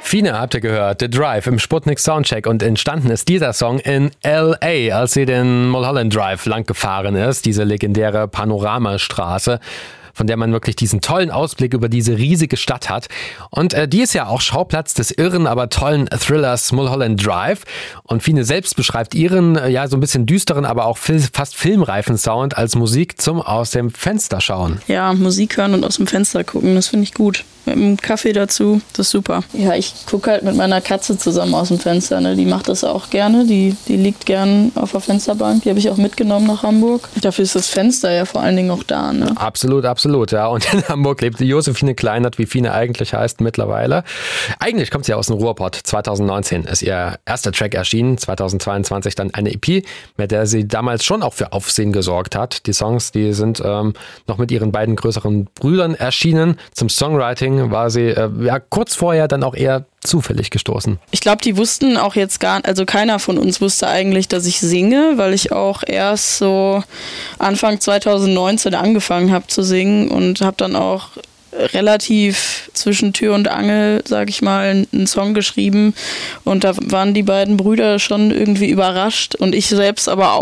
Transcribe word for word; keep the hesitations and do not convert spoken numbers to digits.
Fine habt ihr gehört, The Drive im Sputnik Soundcheck, und entstanden ist dieser Song in L A, als sie den Mulholland Drive lang gefahren ist, diese legendäre Panoramastraße, von der man wirklich diesen tollen Ausblick über diese riesige Stadt hat. Und äh, die ist ja auch Schauplatz des irren, aber tollen Thrillers Mulholland Drive. Und Fine selbst beschreibt ihren, äh, ja, so ein bisschen düsteren, aber auch fil- fast filmreifen Sound als Musik zum aus dem Fenster schauen. Ja, Musik hören und aus dem Fenster gucken, das finde ich gut. Mit einem Kaffee dazu, das ist super. Ja, ich gucke halt mit meiner Katze zusammen aus dem Fenster. Ne? Die macht das auch gerne. Die, die liegt gern auf der Fensterbank. Die habe ich auch mitgenommen nach Hamburg. Dafür ist das Fenster ja vor allen Dingen auch da. Ne? Absolut, absolut. Ja. Und in Hamburg lebt Josephine Kleinert, wie Fine eigentlich heißt mittlerweile. Eigentlich kommt sie aus dem Ruhrpott. zwanzig neunzehn ist ihr erster Track erschienen. zwanzig zweiundzwanzig dann eine E P, mit der sie damals schon auch für Aufsehen gesorgt hat. Die Songs, die sind ähm, noch mit ihren beiden größeren Brüdern erschienen. Zum Songwriting war sie äh, ja, kurz vorher dann auch eher zufällig gestoßen. Ich glaube, die wussten auch jetzt gar, also keiner von uns wusste eigentlich, dass ich singe, weil ich auch erst so Anfang zwanzig neunzehn angefangen habe zu singen und habe dann auch relativ zwischen Tür und Angel, sag ich mal, einen Song geschrieben, und da waren die beiden Brüder schon irgendwie überrascht und ich selbst aber auch.